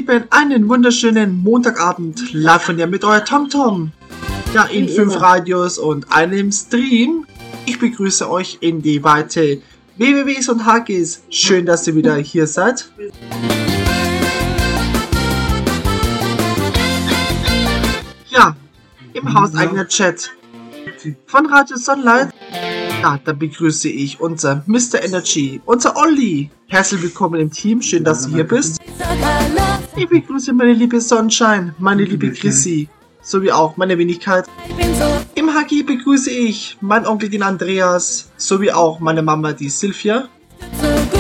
Lieben, einen wunderschönen Montagabend live von dir mit euer TomTom. Ja, in 5 Radios und einem Stream. Ich begrüße euch in die Weite WWWs und HGs. Schön, dass ihr wieder hier seid. Ja, im hauseigener Chat von Radio Sunlight. Ja, da begrüße ich unser Mr. Energy, unser Olli. Herzlich willkommen im Team, schön, dass du hier bist. Ich begrüße meine liebe Sonnenschein, meine liebe Chrissy, sowie auch meine Wenigkeit. Im HG begrüße ich meinen Onkel, den Andreas, sowie auch meine Mama, die Silvia.